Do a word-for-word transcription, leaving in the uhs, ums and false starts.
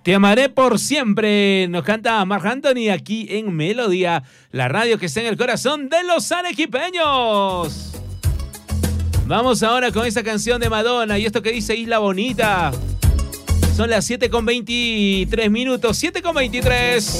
Te amaré por siempre, nos canta Marc Anthony aquí en Melodía, la radio que está en el corazón de los arequipeños. Vamos ahora con esta canción de Madonna y esto que dice Isla Bonita. Son las siete con veintitrés minutos, siete con veintitrés.